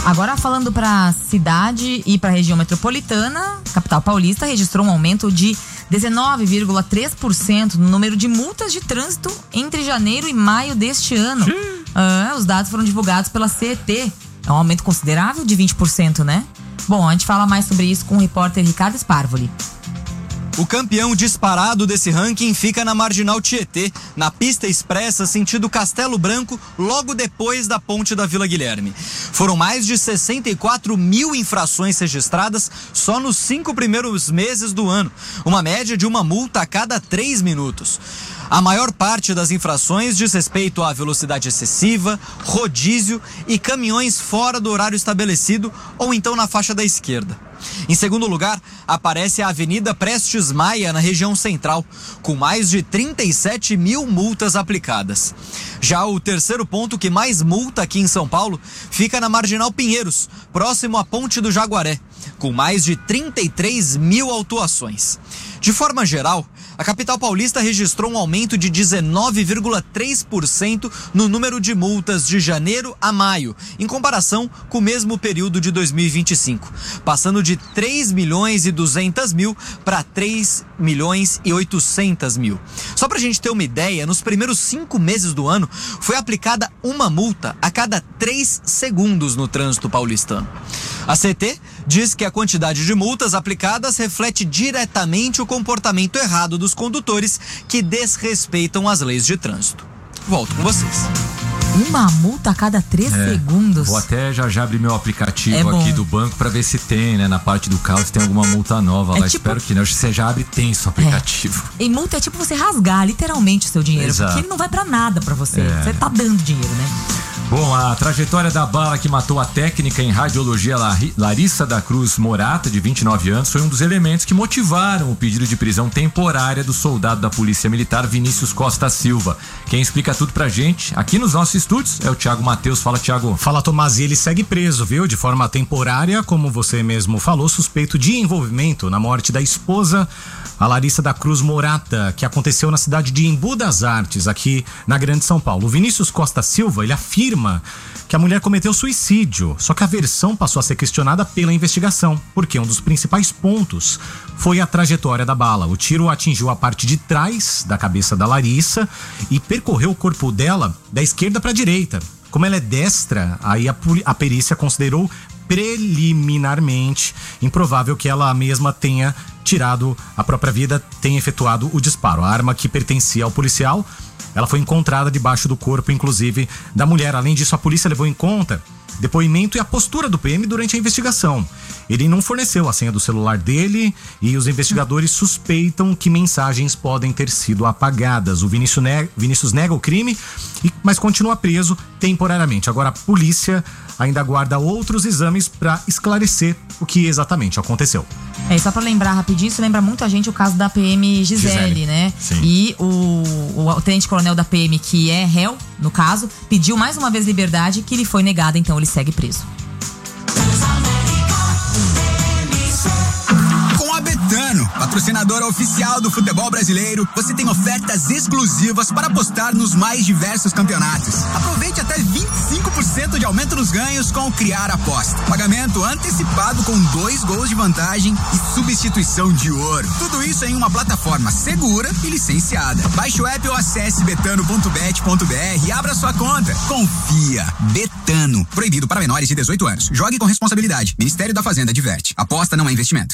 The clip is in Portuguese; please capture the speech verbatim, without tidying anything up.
Agora falando para cidade e para região metropolitana, a capital paulista registrou um aumento de dezenove vírgula três por cento no número de multas de trânsito entre janeiro e maio deste ano. Ah, os dados foram divulgados pela C E T. É um aumento considerável de vinte por cento, né? Bom, a gente fala mais sobre isso com o repórter Ricardo Sparvoli. O campeão disparado desse ranking fica na Marginal Tietê, na pista expressa sentido Castelo Branco, logo depois da ponte da Vila Guilherme. Foram mais de sessenta e quatro mil infrações registradas só nos cinco primeiros meses do ano, uma média de uma multa a cada três minutos. A maior parte das infrações diz respeito à velocidade excessiva, rodízio e caminhões fora do horário estabelecido ou então na faixa da esquerda. Em segundo lugar, aparece a Avenida Prestes Maia, na região central, com mais de trinta e sete mil multas aplicadas. Já o terceiro ponto que mais multa aqui em São Paulo fica na Marginal Pinheiros, próximo à Ponte do Jaguaré, com mais de trinta e três mil autuações. De forma geral, a capital paulista registrou um aumento de dezenove vírgula três por cento no número de multas de janeiro a maio, em comparação com o mesmo período de dois mil e vinte e cinco, passando de três milhões e duzentos mil para três milhões e oitocentos mil. Só para a gente ter uma ideia, nos primeiros cinco meses do ano, foi aplicada uma multa a cada três segundos no trânsito paulistano. A C T diz que a quantidade de multas aplicadas reflete diretamente o comportamento errado dos condutores que desrespeitam as leis de trânsito. Volto com vocês. Uma multa a cada três É, segundos. Vou até já já abrir meu aplicativo É bom. aqui do banco pra ver se tem, né? Na parte do carro, se tem alguma multa nova É lá. tipo- Espero que não. Acho que você já abre tenso o aplicativo. E multa é tipo você rasgar literalmente o seu dinheiro, Exato. porque ele não vai pra nada pra você. É. Você tá dando dinheiro, né? Bom, a trajetória da bala que matou a técnica em radiologia Lari- Larissa da Cruz Morata, de vinte e nove anos, foi um dos elementos que motivaram o pedido de prisão temporária do soldado da Polícia Militar Vinícius Costa Silva. Quem explica tudo pra gente aqui nos nossos estúdios é o Thiago Matheus. Fala, Thiago. Fala, Tomás, e ele segue preso, viu? De forma temporária, como você mesmo falou, suspeito de envolvimento na morte da esposa, a Larissa da Cruz Morata, que aconteceu na cidade de Embu das Artes, aqui na Grande São Paulo. O Vinícius Costa Silva, ele afirma que a mulher cometeu suicídio, só que a versão passou a ser questionada pela investigação, porque um dos principais pontos foi a trajetória da bala. O tiro atingiu a parte de trás da cabeça da Larissa e percorreu o corpo dela da esquerda para a direita. Como ela é destra, aí a, a perícia considerou preliminarmente improvável que ela mesma tenha tirado a própria vida, tenha efetuado o disparo. A arma que pertencia ao policial, ela foi encontrada debaixo do corpo, inclusive, da mulher. Além disso, a polícia levou em conta depoimento e a postura do P M durante a investigação. Ele não forneceu a senha do celular dele e os investigadores suspeitam que mensagens podem ter sido apagadas. O Vinícius nega, Vinícius nega o crime, e, mas continua preso temporariamente. Agora a polícia ainda aguarda outros exames para esclarecer o que exatamente aconteceu. É, só pra lembrar rapidinho, isso lembra muito a gente o caso da P M Gisele, Gisele, né? sim. E o, o tenente-coronel da P M, que é réu, no caso, pediu mais uma vez liberdade, que lhe foi negada, então ele segue preso. Com a Betano, patrocinadora oficial do futebol brasileiro, você tem ofertas exclusivas para apostar nos mais diversos campeonatos. Aproveite até vinte e cinco por cento de aumento nos ganhos com o Criar Aposta. Pagamento antecipado com dois gols de vantagem e substituição de ouro. Tudo isso em uma plataforma segura e licenciada. Baixe o app ou acesse betano ponto bet ponto br e abra sua conta. Confia. Betano. Proibido para menores de dezoito anos. Jogue com responsabilidade. Ministério da Fazenda adverte. Aposta não é investimento.